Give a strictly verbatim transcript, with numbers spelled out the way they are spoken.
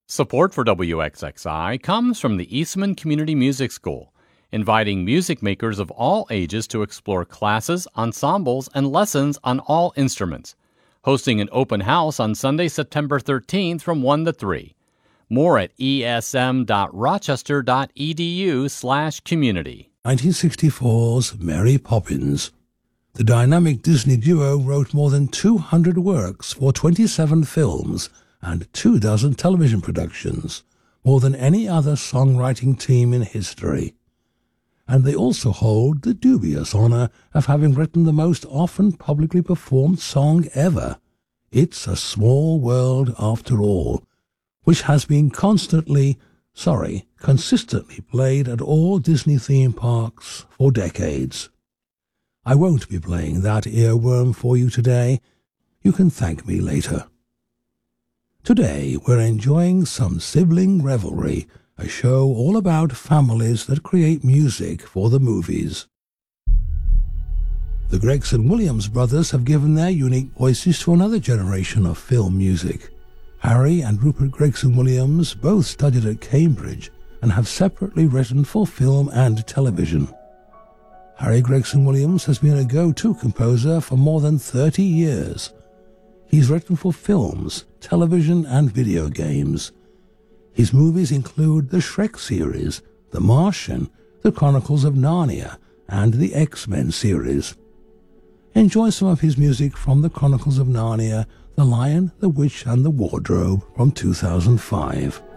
Support for W X X I comes from the Eastman Community Music School, inviting music makers of all ages to explore classes, ensembles, and lessons on all instruments, hosting an open house on Sunday, September thirteenth from one to three. More at esm.rochester.edu slash community. nineteen sixty-four's Mary Poppins. The dynamic Disney duo wrote more than two hundred works for twenty-seven films and two dozen television productions, more than any other songwriting team in history. And they also hold the dubious honor of having written the most often publicly performed song ever, It's a Small World After All, which has been constantly, sorry, consistently played at all Disney theme parks for decades. I won't be playing that earworm for you today. You can thank me later. Today we're enjoying some Sibling Revelry, a show all about families that create music for the movies. The Gregson Williams brothers have given their unique voices to another generation of film music. Harry and Rupert Gregson Williams both studied at Cambridge and have separately written for film and television. Harry Gregson Williams has been a go-to composer for more than thirty years. He's written for films, television, and video games. His movies include the Shrek series, The Martian, The Chronicles of Narnia, and the X-Men series. Enjoy some of his music from The Chronicles of Narnia, The Lion, the Witch, and the Wardrobe from two thousand five.